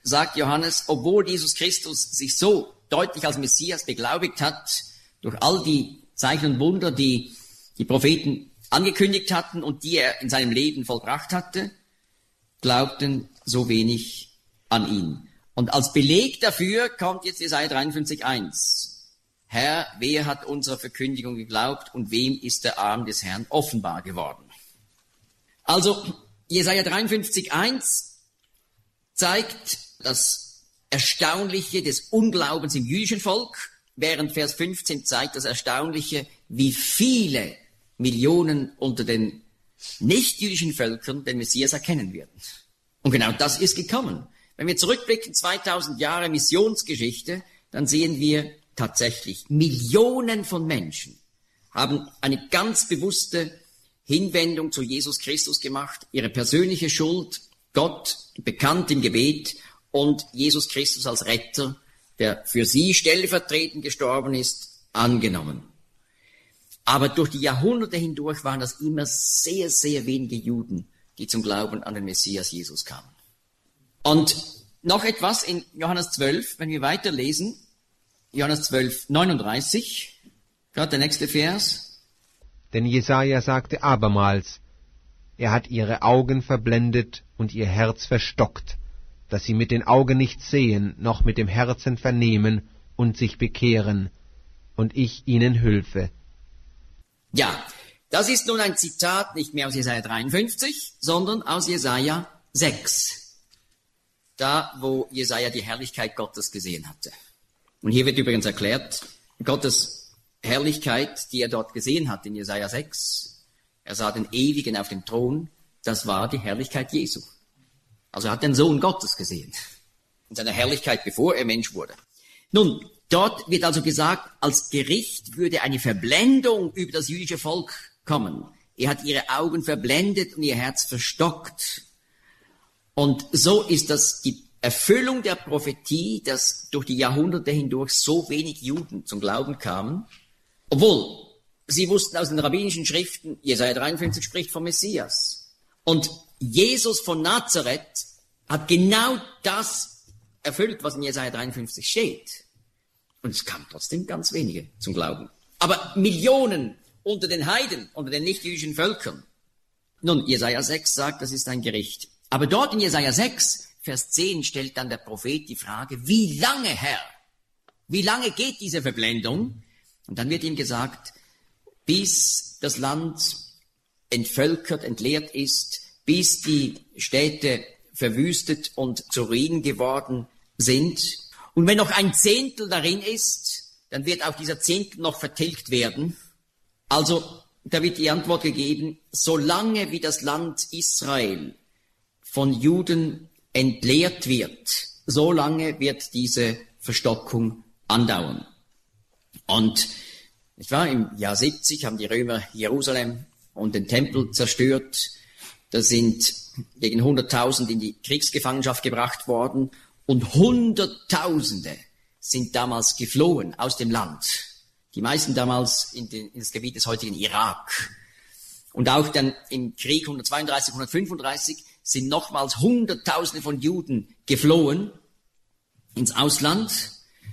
sagt Johannes, obwohl Jesus Christus sich so deutlich als Messias beglaubigt hat, durch all die Zeichen und Wunder, die die Propheten angekündigt hatten und die er in seinem Leben vollbracht hatte, glaubten so wenig an ihn. Und als Beleg dafür kommt jetzt Jesaja 53,1. Herr, wer hat unserer Verkündigung geglaubt und wem ist der Arm des Herrn offenbar geworden? Also Jesaja 53,1 zeigt das Erstaunliche des Unglaubens im jüdischen Volk, während Vers 15 zeigt das Erstaunliche, wie viele Millionen unter den nicht-jüdischen Völkern den Messias erkennen werden. Und genau das ist gekommen. Wenn wir zurückblicken, 2000 Jahre Missionsgeschichte, dann sehen wir tatsächlich, Millionen von Menschen haben eine ganz bewusste Hinwendung zu Jesus Christus gemacht, ihre persönliche Schuld, Gott bekannt im Gebet und Jesus Christus als Retter, der für sie stellvertretend gestorben ist, angenommen. Aber durch die Jahrhunderte hindurch waren das immer sehr, sehr wenige Juden, die zum Glauben an den Messias Jesus kamen. Und noch etwas in Johannes 12, wenn wir weiterlesen, Johannes 12, 39, gerade der nächste Vers. Denn Jesaja sagte abermals, er hat ihre Augen verblendet und ihr Herz verstockt, dass sie mit den Augen nicht sehen, noch mit dem Herzen vernehmen und sich bekehren, und ich ihnen hülfe. Ja, das ist nun ein Zitat nicht mehr aus Jesaja 53, sondern aus Jesaja 6. Da, wo Jesaja die Herrlichkeit Gottes gesehen hatte. Und hier wird übrigens erklärt, Gottes Herrlichkeit, die er dort gesehen hat in Jesaja 6, er sah den Ewigen auf dem Thron, das war die Herrlichkeit Jesu. Also er hat den Sohn Gottes gesehen, in seiner Herrlichkeit, bevor er Mensch wurde. Nun, dort wird also gesagt, als Gericht würde eine Verblendung über das jüdische Volk kommen. Er hat ihre Augen verblendet und ihr Herz verstockt. Und so ist das die Erfüllung der Prophetie, dass durch die Jahrhunderte hindurch so wenig Juden zum Glauben kamen, obwohl sie wussten aus den rabbinischen Schriften, Jesaja 53 spricht vom Messias. Und Jesus von Nazareth hat genau das erfüllt, was in Jesaja 53 steht. Und es kamen trotzdem ganz wenige zum Glauben. Aber Millionen unter den Heiden, unter den nicht-jüdischen Völkern. Nun, Jesaja 6 sagt, das ist ein Gericht. Aber dort in Jesaja 6, Vers 10 stellt dann der Prophet die Frage, wie lange, Herr? Wie lange geht diese Verblendung? Und dann wird ihm gesagt, bis das Land entvölkert, entleert ist, bis die Städte verwüstet und zu Ruinen geworden sind. Und wenn noch ein Zehntel darin ist, dann wird auch dieser Zehntel noch vertilgt werden. Also, da wird die Antwort gegeben, solange wie das Land Israel von Juden entleert wird, so lange wird diese Verstockung andauern. Und nicht wahr, im Jahr 70 haben die Römer Jerusalem und den Tempel zerstört. Da sind gegen 100.000 in die Kriegsgefangenschaft gebracht worden und Hunderttausende sind damals geflohen aus dem Land. Die meisten damals in das Gebiet des heutigen Irak. Und auch dann im Krieg 132, 135 sind nochmals Hunderttausende von Juden geflohen ins Ausland.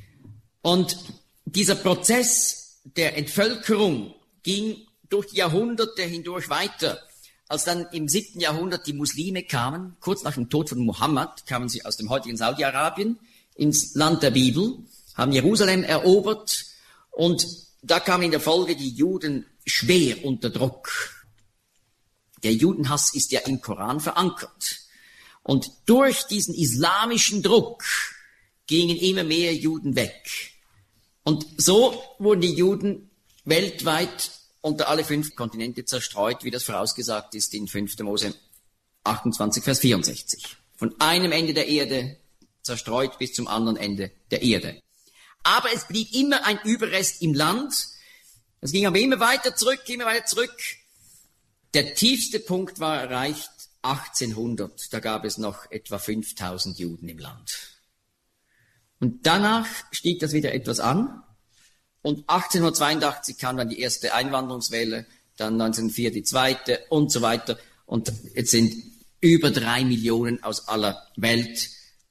Und dieser Prozess der Entvölkerung ging durch die Jahrhunderte hindurch weiter. Als dann im 7. Jahrhundert die Muslime kamen, kurz nach dem Tod von Mohammed, kamen sie aus dem heutigen Saudi-Arabien ins Land der Bibel, haben Jerusalem erobert und da kamen in der Folge die Juden schwer unter Druck. Der Judenhass ist ja im Koran verankert. Und durch diesen islamischen Druck gingen immer mehr Juden weg. Und so wurden die Juden weltweit unter alle 5 Kontinente zerstreut, wie das vorausgesagt ist in 5. Mose 28, Vers 64. Von einem Ende der Erde zerstreut bis zum anderen Ende der Erde. Aber es blieb immer ein Überrest im Land. Es ging aber immer weiter zurück, immer weiter zurück. Der tiefste Punkt war erreicht 1800. Da gab es noch etwa 5000 Juden im Land. Und danach stieg das wieder etwas an. Und 1882 kam dann die erste Einwanderungswelle, dann 1904 die zweite und so weiter. Und jetzt sind über 3 Millionen aus aller Welt